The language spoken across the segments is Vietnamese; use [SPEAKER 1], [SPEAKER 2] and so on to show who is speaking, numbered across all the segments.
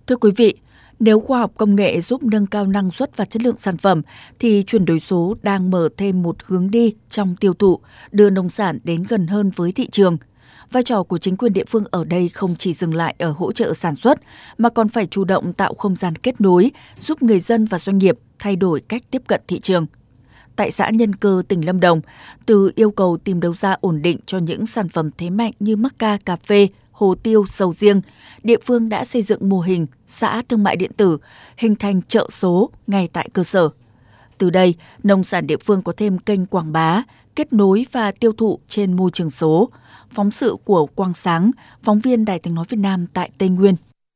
[SPEAKER 1] Thưa quý vị, nếu khoa học công nghệ giúp nâng cao năng suất và chất lượng sản phẩm, thì chuyển đổi số đang mở thêm một hướng đi trong tiêu thụ, đưa nông sản đến gần hơn với thị trường. Vai trò của chính quyền địa phương ở đây không chỉ dừng lại ở hỗ trợ sản xuất, mà còn phải chủ động tạo không gian kết nối, giúp người dân và doanh nghiệp thay đổi cách tiếp cận thị trường. Tại xã Nhân Cơ, tỉnh Lâm Đồng, từ yêu cầu tìm đầu ra ổn định cho những sản phẩm thế mạnh như mắc ca, cà phê, hồ tiêu, sầu riêng, địa phương đã xây dựng mô hình xã thương mại điện tử, hình thành chợ số ngay tại cơ sở. Từ đây, nông sản địa phương có thêm kênh quảng bá, kết nối và tiêu thụ trên môi trường số. Phóng sự của Quang Sáng, phóng viên Đài Tiếng nói Việt Nam tại Tây Nguyên.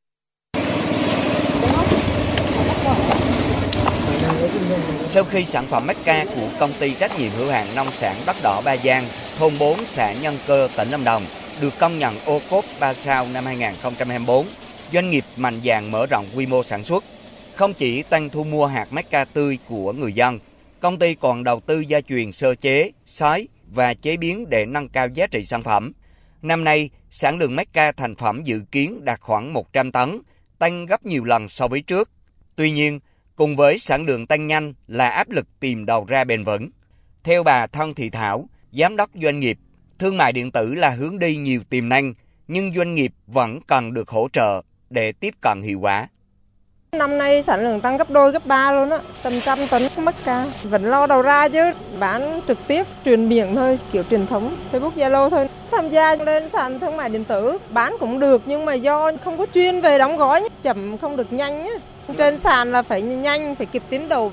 [SPEAKER 2] Sau khi sản phẩm mắc ca của công ty trách nhiệm hữu hạn nông sản Đất Đỏ Ba Giang, thôn 4 xã Nhân Cơ, tỉnh Lâm Đồng được công nhận ô cốp 3 sao năm 2024, doanh nghiệp mạnh dạn mở rộng quy mô sản xuất. Không chỉ tăng thu mua hạt mắc ca tươi của người dân, công ty còn đầu tư gia truyền sơ chế, sới và chế biến để nâng cao giá trị sản phẩm. Năm nay, sản lượng mắc ca thành phẩm dự kiến đạt khoảng 100 tấn, tăng gấp nhiều lần so với trước. Tuy nhiên, cùng với sản lượng tăng nhanh là áp lực tìm đầu ra bền vững. Theo bà Thân Thị Thảo, giám đốc doanh nghiệp, thương mại điện tử là hướng đi nhiều tiềm năng, nhưng doanh nghiệp vẫn cần được hỗ trợ để tiếp cận hiệu quả.
[SPEAKER 3] Năm nay sản lượng tăng gấp đôi, gấp ba luôn á, tầm 100 tấn mắc ca. Vẫn lo đầu ra chứ, bán trực tiếp, truyền miệng thôi, kiểu truyền thống, Facebook, Zalo thôi. Tham gia lên sàn thương mại điện tử, bán cũng được nhưng mà do không có chuyên về đóng gói, chậm không được nhanh á. Trên sàn là phải nhanh, phải kịp tiến độ.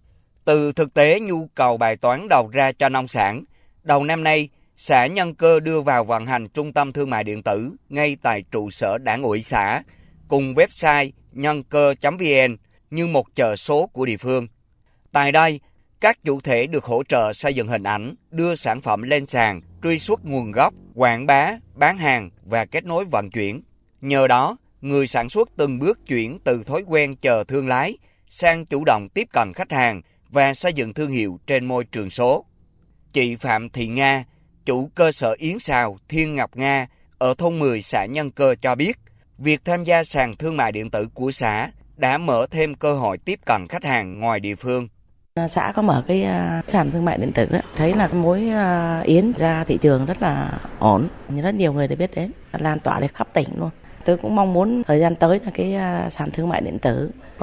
[SPEAKER 2] Từ thực tế nhu cầu bài toán đầu ra cho nông sản, đầu năm nay, xã Nhân Cơ đưa vào vận hành trung tâm thương mại điện tử ngay tại trụ sở đảng ủy xã, cùng website nhanke.vn như một chợ số của địa phương. Tại đây, các chủ thể được hỗ trợ xây dựng hình ảnh, đưa sản phẩm lên sàn, truy xuất nguồn gốc, quảng bá, bán hàng và kết nối vận chuyển. Nhờ đó, người sản xuất từng bước chuyển từ thói quen chờ thương lái sang chủ động tiếp cận khách hàng và xây dựng thương hiệu trên môi trường số. Chị Phạm Thị Nga, chủ cơ sở yến xào Thiên Ngọc Nga ở thôn 10 xã Nhân Cơ cho biết, việc tham gia sàn thương mại điện tử của xã đã mở thêm cơ hội tiếp cận khách hàng ngoài địa phương.
[SPEAKER 4] Xã có mở cái sàn thương mại điện tử đó, thấy là mối yến ra thị trường rất là ổn, rất nhiều người để biết đến, lan tỏa đến khắp tỉnh luôn. Tôi cũng mong muốn thời gian tới là cái sàn thương mại điện tử có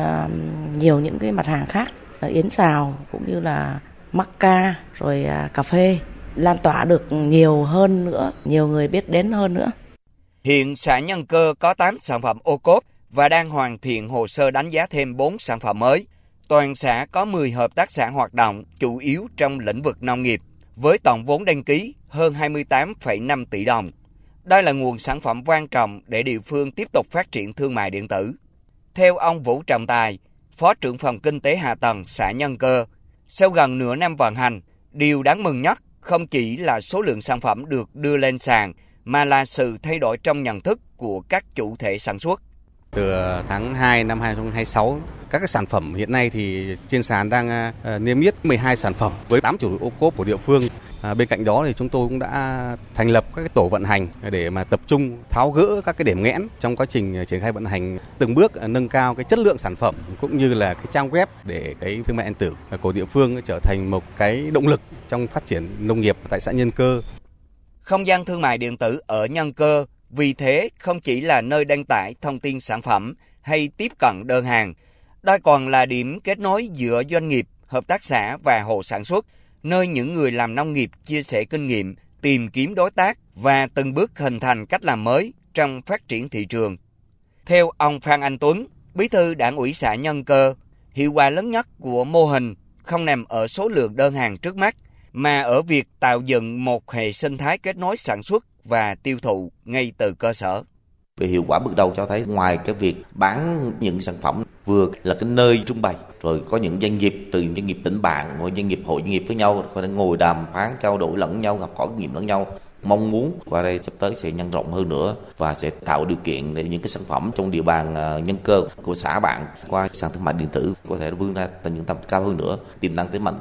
[SPEAKER 4] nhiều những cái mặt hàng khác, yến xào cũng như là mắc ca rồi cà phê lan tỏa được nhiều hơn nữa, nhiều người biết đến hơn nữa.
[SPEAKER 2] Hiện xã Nhân Cơ có 8 sản phẩm ô cốp và đang hoàn thiện hồ sơ đánh giá thêm 4 sản phẩm mới. Toàn xã có 10 hợp tác xã hoạt động, chủ yếu trong lĩnh vực nông nghiệp, với tổng vốn đăng ký hơn 28,5 tỷ đồng. Đây là nguồn sản phẩm quan trọng để địa phương tiếp tục phát triển thương mại điện tử. Theo ông Vũ Trọng Tài, Phó trưởng phòng Kinh tế Hạ tầng xã Nhân Cơ, sau gần nửa năm vận hành, điều đáng mừng nhất không chỉ là số lượng sản phẩm được đưa lên sàn, mà là sự thay đổi trong nhận thức của các chủ thể sản xuất.
[SPEAKER 5] Từ tháng 2 năm 2026, các cái sản phẩm hiện nay thì trên sàn đang niêm yết 12 sản phẩm với 8 chủ ô cốp của địa phương. Bên cạnh đó thì chúng tôi cũng đã thành lập các cái tổ vận hành để mà tập trung tháo gỡ các cái điểm nghẽn trong quá trình triển khai vận hành, từng bước nâng cao cái chất lượng sản phẩm cũng như là cái trang web để cái thương mại điện tử của địa phương trở thành một cái động lực trong phát triển nông nghiệp tại xã Nhân Cơ.
[SPEAKER 2] Không gian thương mại điện tử ở Nhân Cơ vì thế không chỉ là nơi đăng tải thông tin sản phẩm hay tiếp cận đơn hàng, đây còn là điểm kết nối giữa doanh nghiệp, hợp tác xã và hộ sản xuất, nơi những người làm nông nghiệp chia sẻ kinh nghiệm, tìm kiếm đối tác và từng bước hình thành cách làm mới trong phát triển thị trường. Theo ông Phan Anh Tuấn, Bí thư Đảng ủy xã Nhân Cơ, hiệu quả lớn nhất của mô hình không nằm ở số lượng đơn hàng trước mắt, mà ở việc tạo dựng một hệ sinh thái kết nối sản xuất và tiêu thụ ngay từ cơ sở.
[SPEAKER 6] Về hiệu quả bước đầu cho thấy ngoài cái việc bán những sản phẩm vừa là cái nơi trưng bày, rồi có những doanh nghiệp từ doanh nghiệp tỉnh bạn, rồi doanh nghiệp hội doanh nghiệp với nhau, có thể ngồi đàm phán trao đổi lẫn nhau, học hỏi kinh nghiệm lẫn nhau. Mong muốn qua đây sắp tới sẽ nhân rộng hơn nữa và sẽ tạo điều kiện để những cái sản phẩm trong địa bàn Nhân Cơ của xã bạn qua sàn thương mại điện tử có thể vươn ra thành những tầm cao hơn nữa, tiềm năng thế mạnh